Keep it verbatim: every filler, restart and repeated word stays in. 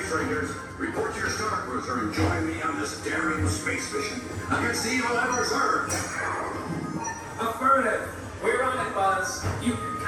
strangers. Report to your star cruiser and join me on this daring space mission against the evil Edward Zurg. Affirmative. We're on it, Buzz. You